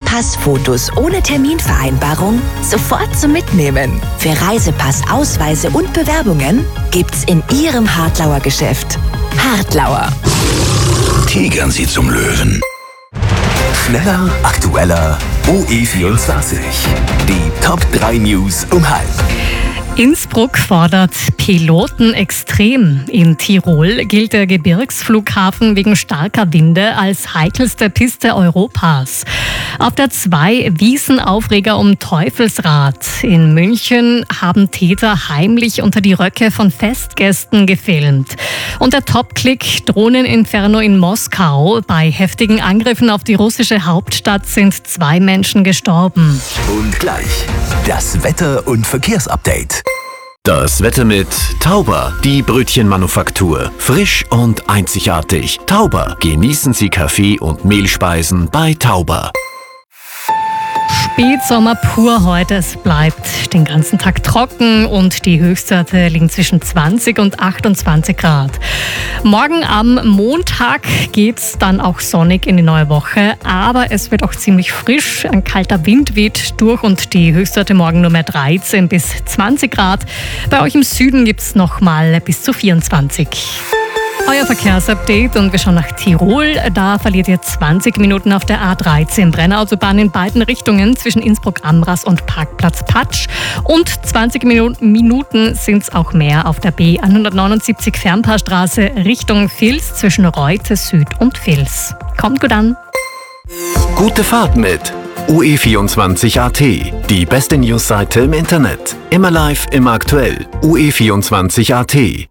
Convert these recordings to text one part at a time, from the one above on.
Passfotos ohne Terminvereinbarung sofort zum Mitnehmen. Für Reisepass, Ausweise und Bewerbungen gibt's in Ihrem Hartlauer Geschäft. Hartlauer. Tigern Sie zum Löwen. Schneller, aktueller, OE24. Die Top 3 News um 12:30. Innsbruck fordert Piloten extrem. In Tirol gilt der Gebirgsflughafen wegen starker Winde als heikelste Piste Europas. Auf der 2 Wiesenaufreger um Teufelsrad. In München haben Täter heimlich unter die Röcke von Festgästen gefilmt. Und der Top-Click Drohneninferno in Moskau. Bei heftigen Angriffen auf die russische Hauptstadt sind 2 Menschen gestorben. Und gleich das Wetter- und Verkehrsupdate. Das Wetter mit Tauber, die Brötchenmanufaktur. Frisch und einzigartig. Tauber, genießen Sie Kaffee und Mehlspeisen bei Tauber. Spätsommer pur heute. Es bleibt den ganzen Tag trocken und die Höchstwerte liegen zwischen 20 und 28 Grad. Morgen am Montag geht's dann auch sonnig in die neue Woche, aber es wird auch ziemlich frisch. Ein kalter Wind weht durch und die Höchstwerte morgen nur mehr 13 bis 20 Grad. Bei euch im Süden gibt's noch mal bis zu 24. Euer Verkehrsupdate und wir schauen nach Tirol. Da verliert ihr 20 Minuten auf der A13 Brennerautobahn in beiden Richtungen zwischen Innsbruck-Amras und Parkplatz Patsch. Und 20 Minuten sind es auch mehr auf der B179 Fernpaarstraße Richtung Vils zwischen Reute Süd und Vils. Kommt gut an. Gute Fahrt mit OE24.at, die beste Newsseite im Internet. Immer live, immer aktuell. OE24.at.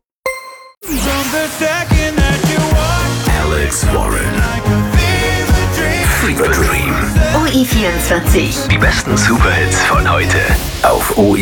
Alex Warren. Fever Dream. OE24. Die besten Superhits von heute auf OE.